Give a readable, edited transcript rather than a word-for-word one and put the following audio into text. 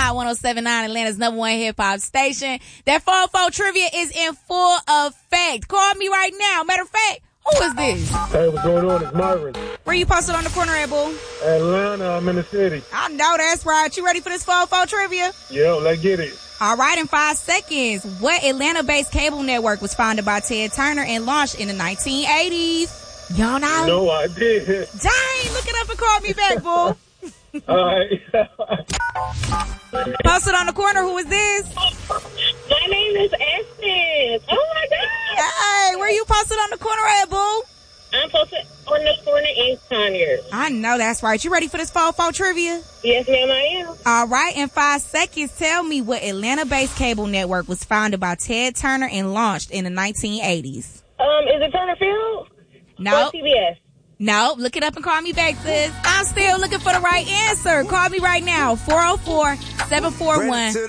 Hot 107.9, Atlanta's #1 hip-hop station. That 404 trivia is in full effect. Call me right now. Matter of fact, who is this? Hey, what's going on? It's Marvin. Where you posted on the corner at, boo? Atlanta, I'm in the city. I know that's right. You ready for this 404 trivia? Yo, let's get it. All right, in 5 seconds. What Atlanta-based cable network was founded by Ted Turner and launched in the 1980s? Y'all know? No idea. Dang, look it up and call me back, boo. All right. Posted on the corner, who is this? My name is Essence. Oh, my God. Hey, where you posted on the corner at, boo? I'm posted on the corner in Conyers. I know that's right. You ready for this 404 trivia? Yes, ma'am, I am. All right, in 5 seconds, tell me what Atlanta-based cable network was founded by Ted Turner and launched in the 1980s. Is it Turner Field? No. Or CBS? No, look it up and call me back, sis. I'm still looking for the right answer. Call me right now, 404-741